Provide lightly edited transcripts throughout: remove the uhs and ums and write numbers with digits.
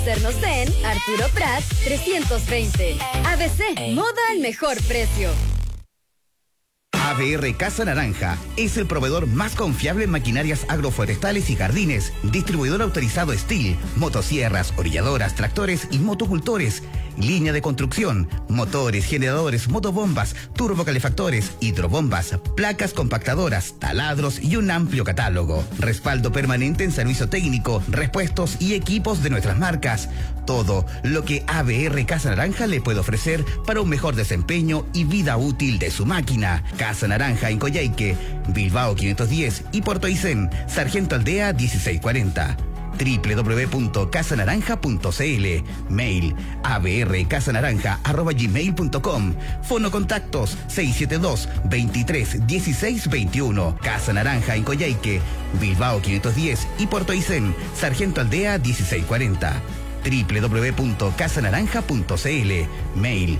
Conocernos en Arturo Prat 320. ABC, moda al mejor precio. ABR Casa Naranja es el proveedor más confiable en maquinarias agroforestales y jardines, distribuidor autorizado Steel, motosierras, orilladoras, tractores y motocultores, línea de construcción, motores, generadores, motobombas, turbocalefactores, hidrobombas, placas compactadoras, taladros y un amplio catálogo. Respaldo permanente en servicio técnico, repuestos y equipos de nuestras marcas. Todo lo que ABR Casa Naranja le puede ofrecer para un mejor desempeño y vida útil de su máquina. Casa Naranja en Coyhaique, Bilbao 510 y Puerto Aysén, Sargento Aldea 1640. www.casanaranja.cl. Mail abrcasanaranja@gmail.com. Fono contactos 672 23 16 21. Casa Naranja en Coyhaique, Bilbao 510 y Puerto Aysén, Sargento Aldea 1640. www.casanaranja.cl. Mail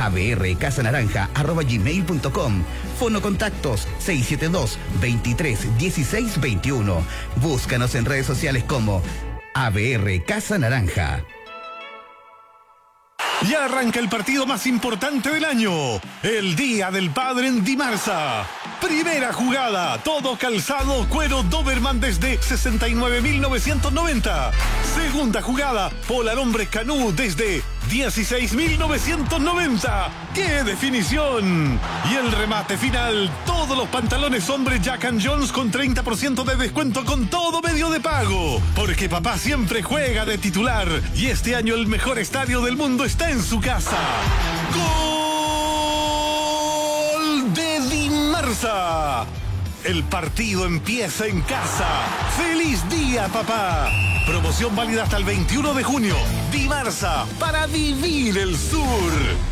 abrcasanaranja@gmail.com. Fono contactos 672 23 16 21. Búscanos en redes sociales como ABR Casa Naranja. Ya arranca el partido más importante del año, el Día del Padre en Dimarsa. Primera jugada, todo calzado, cuero Doberman desde 69.990. Segunda jugada, Polar Hombre Canú desde 16.990. ¡Qué definición! Y el remate final, todos los pantalones hombre Jack & Jones con 30% de descuento con todo medio de pago. Porque papá siempre juega de titular y este año el mejor estadio del mundo está en su casa. ¡Gol de Dimarsa! El partido empieza en casa. ¡Feliz día, papá! Promoción válida hasta el 21 de junio. Dimarsa, para vivir el sur.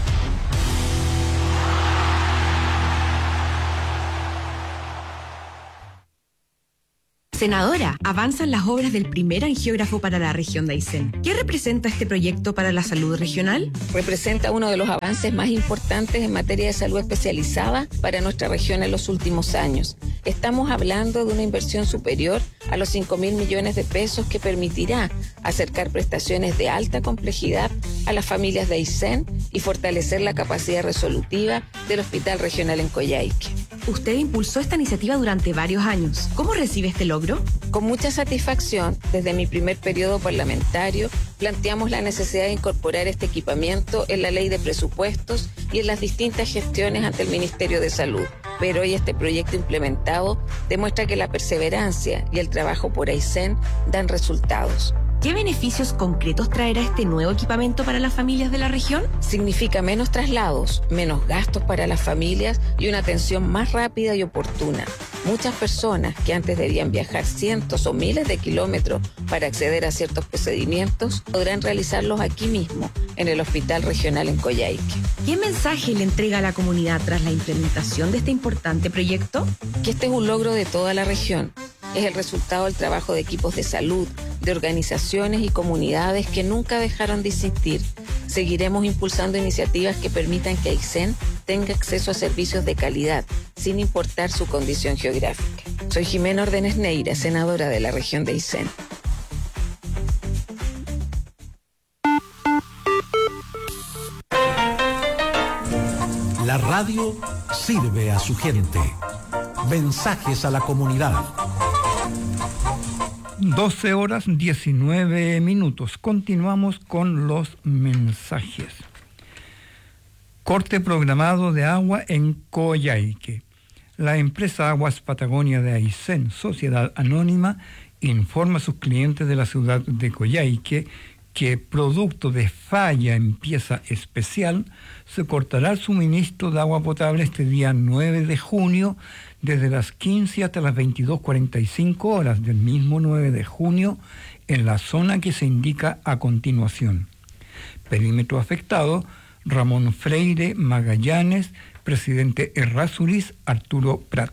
Senadora, avanzan las obras del primer angiógrafo para la región de Aysén. ¿Qué representa este proyecto para la salud regional? Representa uno de los avances más importantes en materia de salud especializada para nuestra región en los últimos años. Estamos hablando de una inversión superior a los 5.000 millones de pesos que permitirá acercar prestaciones de alta complejidad a las familias de Aysén y fortalecer la capacidad resolutiva del Hospital Regional en Coyhaique. Usted impulsó esta iniciativa durante varios años. ¿Cómo recibe este logro? Con mucha satisfacción, desde mi primer periodo parlamentario, planteamos la necesidad de incorporar este equipamiento en la ley de presupuestos y en las distintas gestiones ante el Ministerio de Salud. Pero hoy este proyecto implementado demuestra que la perseverancia y el trabajo por Aysén dan resultados. ¿Qué beneficios concretos traerá este nuevo equipamiento para las familias de la región? Significa menos traslados, menos gastos para las familias y una atención más rápida y oportuna. Muchas personas que antes debían viajar cientos o miles de kilómetros para acceder a ciertos procedimientos podrán realizarlos aquí mismo, en el Hospital Regional en Coyhaique. ¿Qué mensaje le entrega a la comunidad tras la implementación de este importante proyecto? Que este es un logro de toda la región. Es el resultado del trabajo de equipos de salud, de organizaciones y comunidades que nunca dejaron de insistir. Seguiremos impulsando iniciativas que permitan que Aysén tenga acceso a servicios de calidad, sin importar su condición geográfica. Soy Jimena Órdenes Neira, senadora de la región de Aysén. La radio sirve a su gente. Mensajes a la comunidad. 12:19. Continuamos con los mensajes. Corte programado de agua en Coyhaique. La empresa Aguas Patagonia de Aysén, Sociedad Anónima, informa a sus clientes de la ciudad de Coyhaique que, producto de falla en pieza especial, se cortará el suministro de agua potable este día 9 de junio desde las 15 hasta las 22:45 horas del mismo 9 de junio en la zona que se indica a continuación. Perímetro afectado: Ramón Freire Magallanes, presidente Errázuriz, Arturo Prat.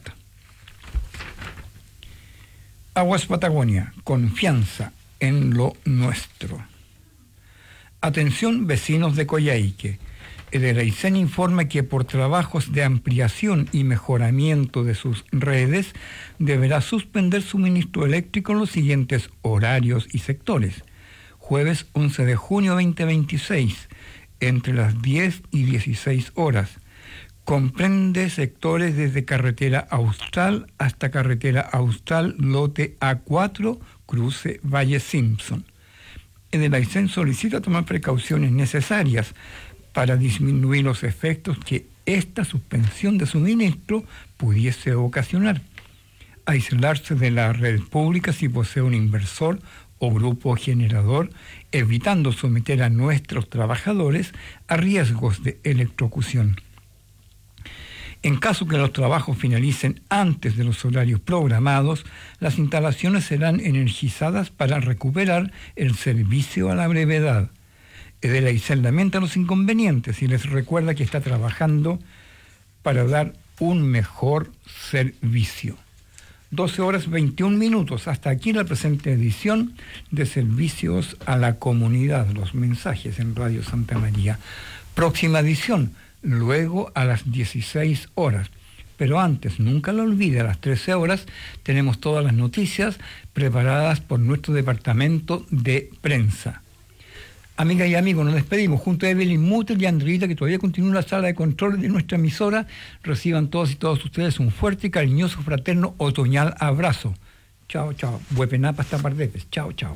Aguas Patagonia, confianza en lo nuestro. Atención, vecinos de Coyhaique. Ederaicén informa que por trabajos de ampliación y mejoramiento de sus redes deberá suspender suministro eléctrico en los siguientes horarios y sectores: jueves 11 de junio 2026, entre las 10 y 16 horas. Comprende sectores desde Carretera Austral hasta Carretera Austral, lote A4, cruce Valle Simpson. El Aysén solicita tomar precauciones necesarias para disminuir los efectos que esta suspensión de suministro pudiese ocasionar. Aislarse de la red pública si posee un inversor o grupo generador, evitando someter a nuestros trabajadores a riesgos de electrocución. En caso que los trabajos finalicen antes de los horarios programados, las instalaciones serán energizadas para recuperar el servicio a la brevedad. El Aysén lamenta los inconvenientes y les recuerda que está trabajando para dar un mejor servicio. 12 horas 21 minutos. Hasta aquí la presente edición de Servicios a la Comunidad. Los mensajes en Radio Santa María. Próxima edición, luego a las 16 horas. Pero antes, nunca lo olvide, a las 13 horas tenemos todas las noticias preparadas por nuestro departamento de prensa. Amigas y amigos, nos despedimos junto a Evelyn Mutter y Andrita, que todavía continúa en la sala de control de nuestra emisora. Reciban todos y todos ustedes un fuerte y cariñoso, fraterno, otoñal abrazo. Chao, chao. Huepenapa hasta Pardepes. Chao, chao.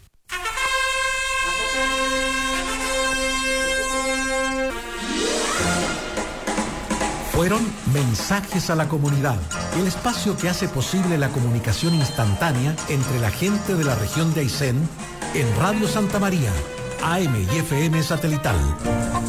Fueron Mensajes a la Comunidad, el espacio que hace posible la comunicación instantánea entre la gente de la región de Aysén en Radio Santa María, AM y FM satelital.